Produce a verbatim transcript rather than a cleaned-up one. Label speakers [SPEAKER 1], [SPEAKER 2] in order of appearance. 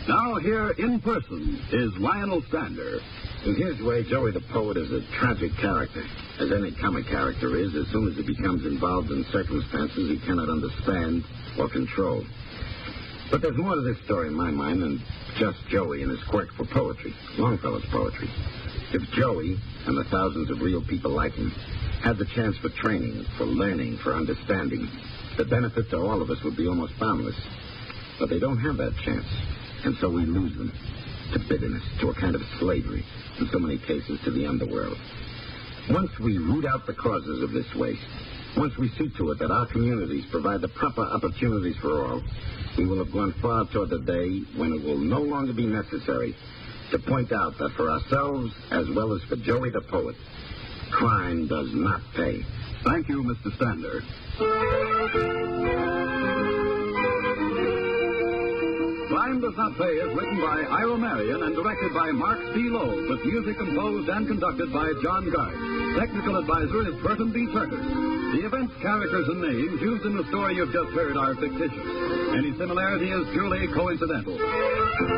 [SPEAKER 1] Now here in person is Lionel Stander.
[SPEAKER 2] And here's the way Joey the Poet is a tragic character, as any comic character is, as soon as he becomes involved in circumstances he cannot understand or control. But there's more to this story in my mind than just Joey and his quirk for poetry, Longfellow's poetry. If Joey, and the thousands of real people like him, had the chance for training, for learning, for understanding, the benefit to all of us would be almost boundless. But they don't have that chance, and so we lose them to bitterness, to a kind of slavery, in so many cases to the underworld. Once we root out the causes of this waste, once we see to it that our communities provide the proper opportunities for all, we will have gone far toward the day when it will no longer be necessary to point out that for ourselves, as well as for Joey the Poet, crime does not pay.
[SPEAKER 1] Thank you, Mister Stander. Crime Does Not Pay is written by Ira Marion and directed by Mark C. Lowe, with music composed and conducted by John Garth. Technical advisor is Burton B. Turner. The events, characters, and names used in the story you've just heard are fictitious. Any similarity is purely coincidental.